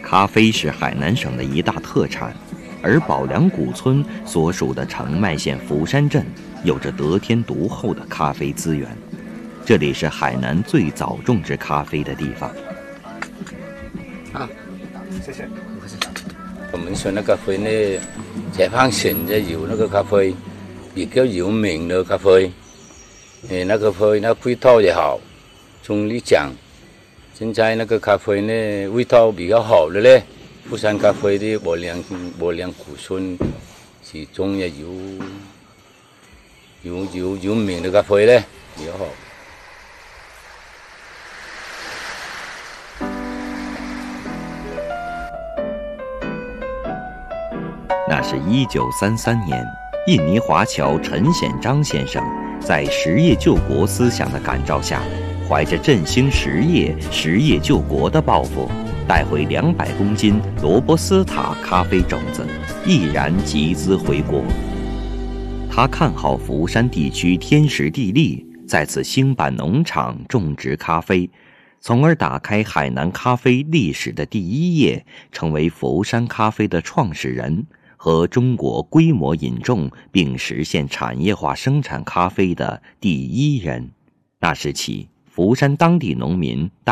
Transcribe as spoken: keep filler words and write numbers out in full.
咖啡是海南省的一大特产，而宝良古村所属的澄迈县福山镇有着得天独厚的咖啡资源，这里是海南最早种植咖啡的地方。 啊，谢谢。我们说那咖啡呢，解放前就有那个咖啡，比较有名的咖啡，诶，那个咖啡那味道也好，中医讲。现在那个咖啡呢，味道比较好的嘞，福山咖啡的宝良宝良古村，其中也有有有有名的咖啡嘞，比较好。 那是一九三三年，印尼华侨陈显章先生在实业救国思想的感召下，怀着振兴实业、实业救国的抱负，带回两百公斤罗伯斯塔咖啡种子，毅然集资回国。他看好福山地区天时地利，在此兴办农场种植咖啡，从而打开海南咖啡历史的第一页，成为福山咖啡的创始人和中国规模引种并实现产业化生产咖啡的第一人。那时起，福山当地农民大